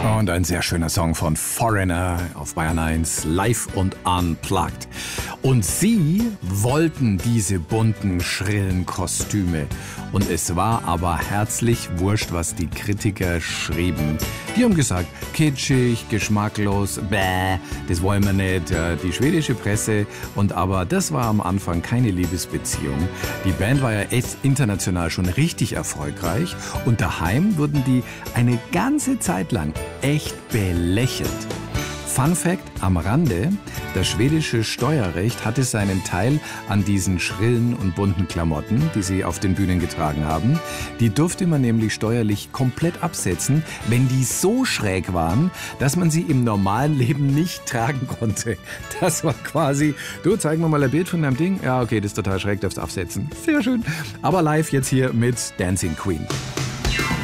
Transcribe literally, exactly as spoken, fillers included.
Und ein sehr schöner Song von Foreigner auf Bayern eins, live und unplugged. Und sie wollten diese bunten, schrillen Kostüme. Und es war aber herzlich wurscht, was die Kritiker schrieben. Die haben gesagt, kitschig, geschmacklos, bäh, das wollen wir nicht. Die schwedische Presse. Und aber das war am Anfang keine Liebesbeziehung. Die Band war ja echt international schon richtig erfolgreich. Und daheim wurden die eine ganze Zeit lang echt belächelt. Fun Fact am Rande: Das schwedische Steuerrecht hatte seinen Teil an diesen schrillen und bunten Klamotten, die sie auf den Bühnen getragen haben. Die durfte man nämlich steuerlich komplett absetzen, wenn die so schräg waren, dass man sie im normalen Leben nicht tragen konnte. Das war quasi, du, zeig mir mal ein Bild von deinem Ding. Ja, okay, das ist total schräg, darfst du absetzen. Sehr schön. Aber live jetzt hier mit Dancing Queen.